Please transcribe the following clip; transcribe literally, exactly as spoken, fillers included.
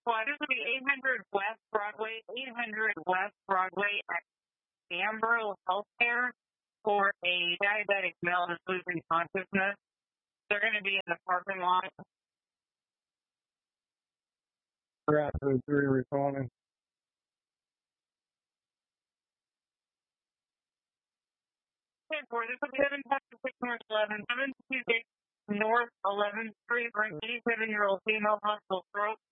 Well, this will be eight hundred West Broadway, eight hundred West Broadway at Ambro Healthcare for a diabetic male that's losing consciousness. They're going to be in the parking lot. Right, those three responding. This will be seven six North eleven, seven two six North eleventh Street for an eighty-seven-year-old female hospital stroke.